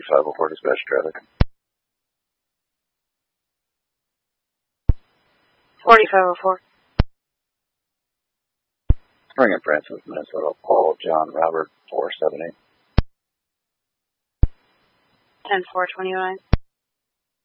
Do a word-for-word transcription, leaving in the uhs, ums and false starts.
five oh four dispatch traffic. forty-five oh four. Ring in Francis, Minnesota. Paul, John, Robert, four seven eight. ten four twenty-nine.